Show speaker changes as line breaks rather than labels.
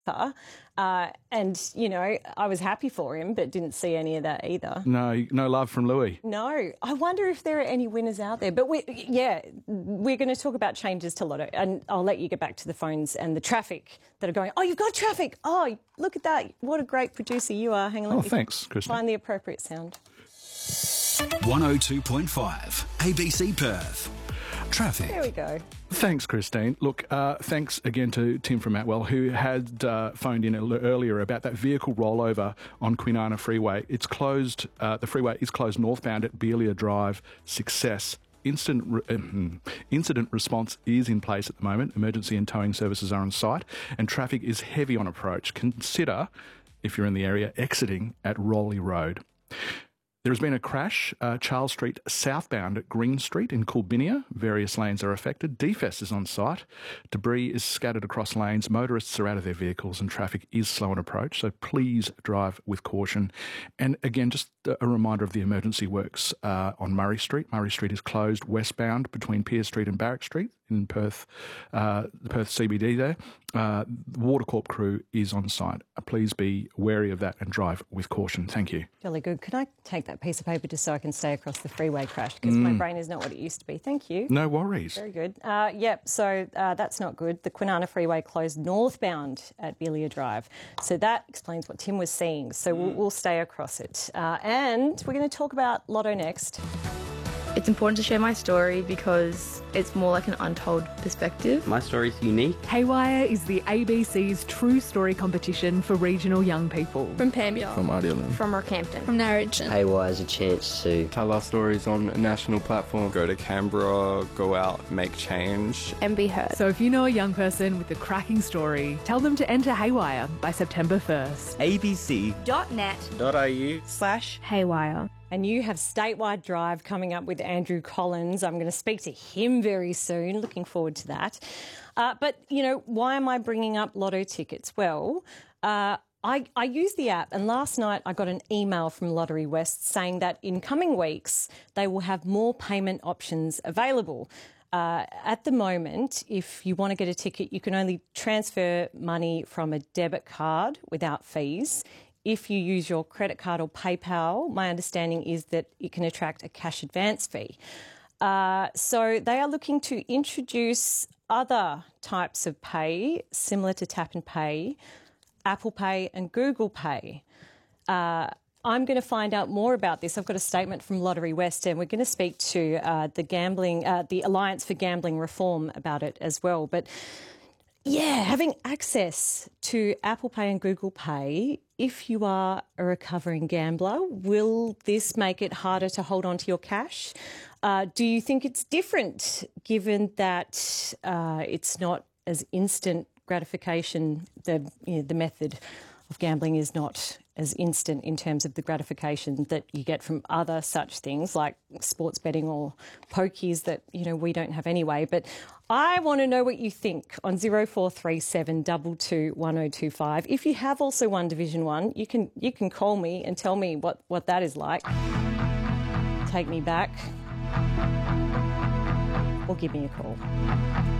And, you know, I was happy for him, but didn't see any of that either.
No love from Louis.
No. I wonder if there are any winners out there. But, we're going to talk about changes to Lotto, and I'll let you get back to the phones and the traffic that are going, oh, you've got traffic. Oh, look at that. What a great producer you are. Hang on.
Oh, thanks, Christine.
Find the appropriate sound.
102.5 ABC Perth. Traffic.
There we go.
Thanks, Christine. Look, thanks again to Tim from Atwell, who had phoned in earlier about that vehicle rollover on Kwinana Freeway. It's closed. The freeway is closed northbound at Beelia Drive. Success. Incident response is in place at the moment. Emergency and towing services are on site, and traffic is heavy on approach. Consider, if you're in the area, exiting at Rowley Road. There has been a crash, Charles Street southbound at Green Street in Coolbinia. Various lanes are affected. DFS is on site. Debris is scattered across lanes. Motorists are out of their vehicles and traffic is slow on approach, so please drive with caution. And again, just a reminder of the emergency works on Murray Street. Murray Street is closed westbound between Pearce Street and Barrack Street in Perth, the Perth CBD there. The Watercorp crew is on site. Please be wary of that and drive with caution. Thank you.
Jolly good. Can I take that piece of paper just so I can stay across the freeway crash? Because my brain is not what it used to be. Thank you.
No worries.
Very good. So that's not good. The Kwinana Freeway closed northbound at Beelia Drive. So that explains what Tim was seeing. So we'll stay across it. And we're going to talk about Lotto next.
It's important to share my story because it's more like an untold perspective.
My story is unique.
Haywire is the ABC's true story competition for regional young people.
From Pambia.
From Idealand.
From Rockhampton.
From Narrogin.
Haywire is a chance to
tell our stories on a national platform.
Go to Canberra, go out, make change.
And be heard.
So if you know a young person with a cracking story, tell them to enter Haywire by September 1st.
abc.net.au/Haywire.
And you have Statewide Drive coming up with Andrew Collins. I'm going to speak to him very soon. Looking forward to that. But, you know, why am I bringing up Lotto tickets? Well, I use the app, and last night I got an email from Lottery West saying that in coming weeks they will have more payment options available. At the moment, if you want to get a ticket, you can only transfer money from a debit card without fees. If you use your credit card or PayPal, my understanding is that it can attract a cash advance fee. So they are looking to introduce other types of pay, similar to Tap and Pay, Apple Pay and Google Pay. I'm going to find out more about this. I've got a statement from Lottery West, and we're going to speak to the Alliance for Gambling Reform about it as well. But yeah, having access to Apple Pay and Google Pay, if you are a recovering gambler, will this make it harder to hold on to your cash? Do you think it's different given that it's not as instant gratification? The method of gambling is not as instant in terms of the gratification that you get from other such things like sports betting or pokies that, you know, we don't have anyway. But I want to know what you think on 0437 22 1025. If you have also won Division 1, you can call me and tell me what that is like. Take me back or give me a call.